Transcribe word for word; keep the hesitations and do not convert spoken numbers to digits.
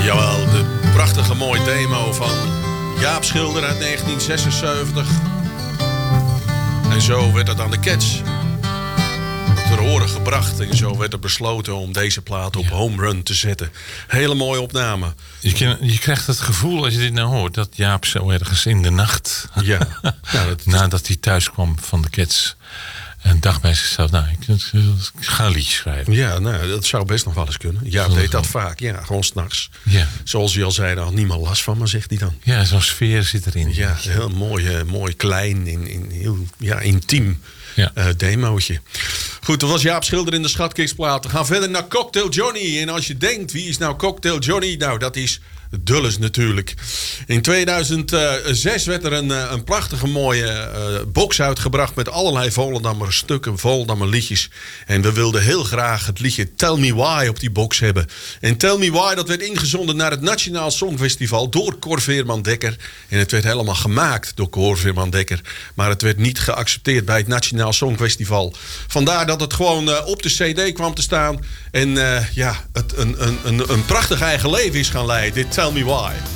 Jawel, de prachtige mooie demo van Jaap Schilder uit negentien zesenzeventig. En zo werd het aan de Cats ter horen gebracht. En zo werd er besloten om deze plaat op ja. Home Run te zetten. Hele mooie opname. Je, kan, je krijgt het gevoel als je dit nou hoort dat Jaap zo ergens in de nacht, ja. Ja, dat... nadat hij thuis kwam van de Cats, en dacht bij zichzelf, nou, ik, ik ga een liedje schrijven. Ja, nou, dat zou best nog wel eens kunnen. Jaap deed dat vaak, ja, gewoon s'nachts. Ja. Zoals hij al zei, daar had niemand last van, maar zegt hij dan. Ja, zo'n sfeer zit erin. Ja, heel mooi, uh, mooi klein, in, in, heel ja, intiem ja. uh, demootje. Goed, dat was Jaap Schilder in de Schatkistplaat. We gaan verder naar Cocktail Johnny. En als je denkt, wie is nou Cocktail Johnny? Nou, dat is Dulles natuurlijk. In tweeduizend zes werd er een, een prachtige mooie uh, box uitgebracht met allerlei Volendammer stukken, Volendammer liedjes. En we wilden heel graag het liedje Tell Me Why op die box hebben. En Tell Me Why, dat werd ingezonden naar het Nationaal Songfestival door Cor Veerman-Dekker. En het werd helemaal gemaakt door Cor Veerman-Dekker. Maar het werd niet geaccepteerd bij het Nationaal Songfestival. Vandaar dat het gewoon uh, op de cd kwam te staan. En uh, ja, het een, een, een, een prachtig eigen leven is gaan leiden. Dit Tell Me Why.